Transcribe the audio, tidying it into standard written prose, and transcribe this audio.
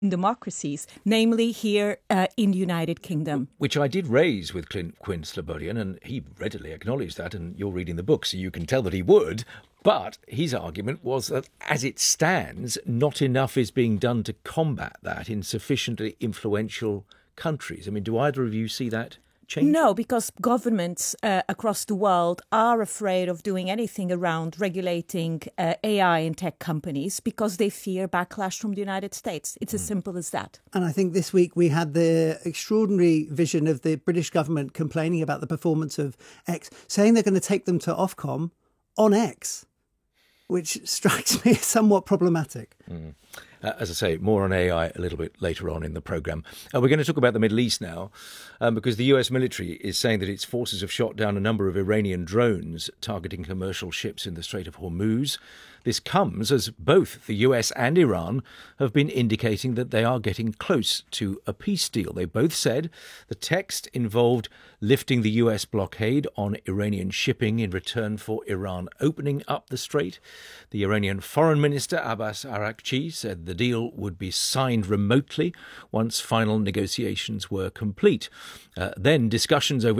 democracies, namely here in the United Kingdom. Which I did raise with Quinn Slobodian, and he readily acknowledged that, and you're reading the book, so you can tell that he would. But his argument was that, as it stands, not enough is being done to combat that in sufficiently influential countries. I mean, do either of you see that change? No, because governments across the world are afraid of doing anything around regulating AI and tech companies because they fear backlash from the United States. It's as simple as that. And I think this week we had the extraordinary vision of the British government complaining about the performance of X, saying they're going to take them to Ofcom on X, which strikes me as somewhat problematic. As I say, more on AI a little bit later on in the programme. We're going to talk about the Middle East now, because the US military is saying that its forces have shot down a number of Iranian drones targeting commercial ships in the Strait of Hormuz. This comes as both the US and Iran have been indicating that they are getting close to a peace deal. They both said the text involved lifting the US blockade on Iranian shipping in return for Iran opening up the strait. The Iranian Foreign Minister Abbas Araghchi said the deal would be signed remotely once final negotiations were complete. Then discussions over